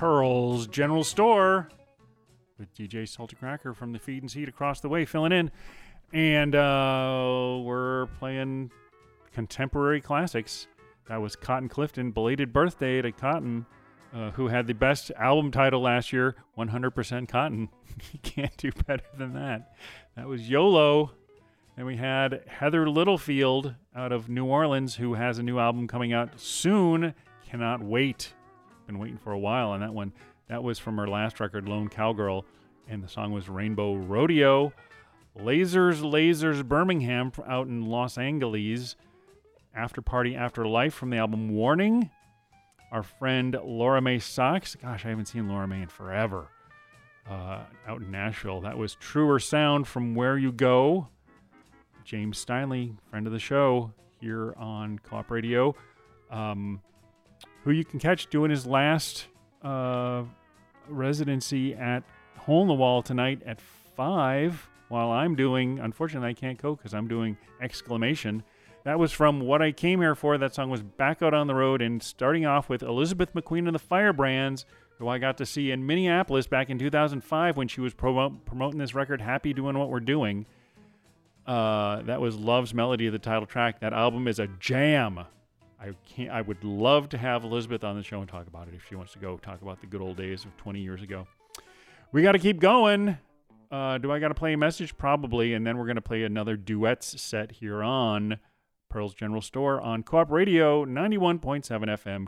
Pearl's General Store with DJ Salty Cracker from the Feed and Seed across the way filling in. And we're playing contemporary classics. That was Cotton Clifton, belated birthday to Cotton, who had the best album title last year, 100% Cotton. You can't do better than that. That was YOLO. And we had Heather Littlefield out of New Orleans, who has a new album coming out soon. Cannot wait. Been waiting for a while on that one. That was from her last record, Lone Cowgirl, and the song was Rainbow Rodeo. Lasers Birmingham out in Los Angeles. After Party After Life from the album Warning. Our friend Laura Mae Sox. Gosh, I haven't seen Laura Mae in forever. Out in Nashville. That was Truer Sound from Where You Go. James Steinley, friend of the show here on Co-op Radio, who you can catch doing his last residency at Hole in the Wall tonight at 5, while I'm doing, unfortunately I can't go because I'm doing Exclamation. That was from What I Came Here For. That song was Back Out on the Road, and starting off with Elizabeth McQueen and the Firebrands, who I got to see in Minneapolis back in 2005 when she was promoting this record, Happy Doing What We're Doing. That was Love's Melody, the title track. That album is a jam. I would love to have Elizabeth on the show and talk about it if she wants to go talk about the good old days of 20 years ago. We got to keep going. Do I got to play a message? Probably. And then we're going to play another duets set here on Pearl's General Store on Co-op Radio 91.7 FM,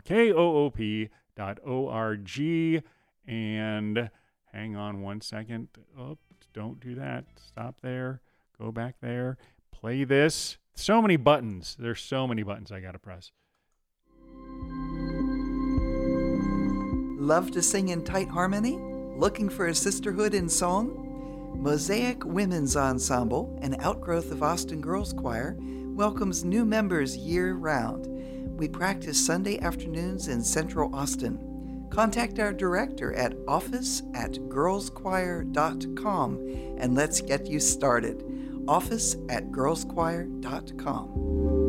KOOP.org. And hang on one second. Oops, don't do that. Stop there. Go back there. Play this. So many buttons. There's so many buttons I got to press. Love to sing in tight harmony? Looking for a sisterhood in song? Mosaic Women's Ensemble, an outgrowth of Austin Girls Choir, welcomes new members year-round. We practice Sunday afternoons in Central Austin. Contact our director at office@girlschoir.com and let's get you started. office@girlschoir.com.